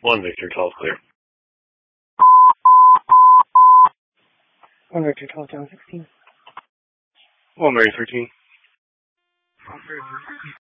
1 Victor 12 clear. 1 Victor 12 down 16. 1 Mary 13.